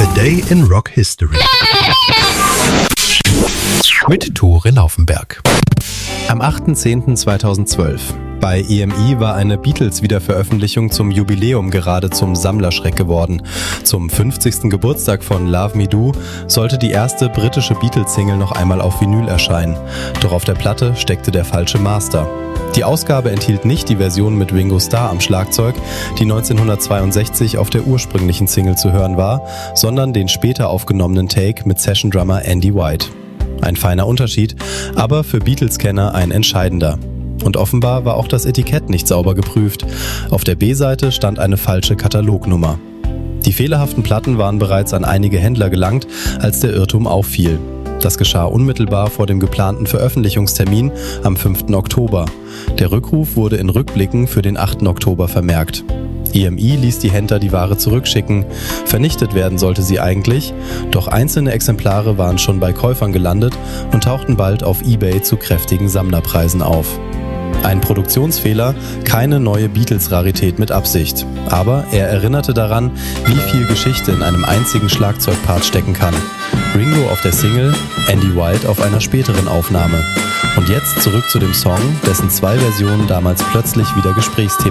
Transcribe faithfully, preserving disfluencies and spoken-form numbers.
A Day in Rock History mit Tore Laufenberg. Am achter zehnter zweitausendzwölf. Bei E M I war eine Beatles-Wiederveröffentlichung zum Jubiläum gerade zum Sammlerschreck geworden. Zum fünfzigsten Geburtstag von Love Me Do sollte die erste britische Beatles-Single noch einmal auf Vinyl erscheinen. Doch auf der Platte steckte der falsche Master. Die Ausgabe enthielt nicht die Version mit Ringo Starr am Schlagzeug, die neunzehnhundertzweiundsechzig auf der ursprünglichen Single zu hören war, sondern den später aufgenommenen Take mit Session-Drummer Andy White. Ein feiner Unterschied, aber für Beatles-Kenner ein entscheidender. Und offenbar war auch das Etikett nicht sauber geprüft. Auf der B-Seite stand eine falsche Katalognummer. Die fehlerhaften Platten waren bereits an einige Händler gelangt, als der Irrtum auffiel. Das geschah unmittelbar vor dem geplanten Veröffentlichungstermin am fünften Oktober. Der Rückruf wurde in Rückblicken für den achten Oktober vermerkt. E M I ließ die Händler die Ware zurückschicken. Vernichtet werden sollte sie eigentlich, doch einzelne Exemplare waren schon bei Käufern gelandet und tauchten bald auf eBay zu kräftigen Sammlerpreisen auf. Ein Produktionsfehler, keine neue Beatles-Rarität mit Absicht. Aber er erinnerte daran, wie viel Geschichte in einem einzigen Schlagzeugpart stecken kann. Ringo auf der Single, Andy White auf einer späteren Aufnahme. Und jetzt zurück zu dem Song, dessen zwei Versionen damals plötzlich wieder Gesprächsthema